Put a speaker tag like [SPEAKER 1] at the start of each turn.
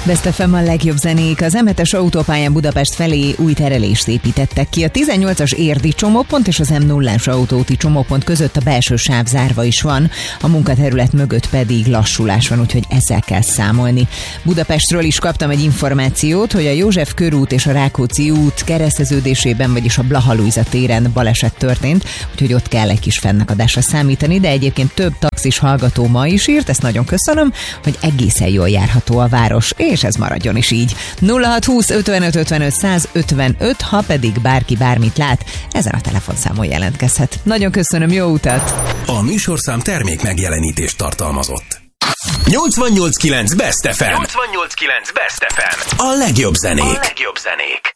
[SPEAKER 1] Best FM a legjobb zenék. Az M7-es autópályán Budapest felé új terelést építettek ki. A 18-as érdi csomópont és az M0-as autóúti csomópont között a belső sáv zárva is van, a munkaterület mögött pedig lassulás van, úgyhogy ezzel kell számolni. Budapestről is kaptam egy információt, hogy a József körút és a Rákóczi út kereszteződésében, vagyis a Blaha Lujza téren baleset történt, úgyhogy ott kell egy kis fennakadásra számítani, de egyébként több taxis hallgató ma is írt, ezt nagyon köszönöm, hogy egészen jól járható a város, és ez maradjon is így. 0620 55 55 155, ha pedig bárki bármit lát, ezen a telefonszámon jelentkezhet. Nagyon köszönöm, jó utat!
[SPEAKER 2] A műsorszám termék megjelenítést tartalmazott. 88.9 Best FM. 88.9 Best FM. A legjobb zenék.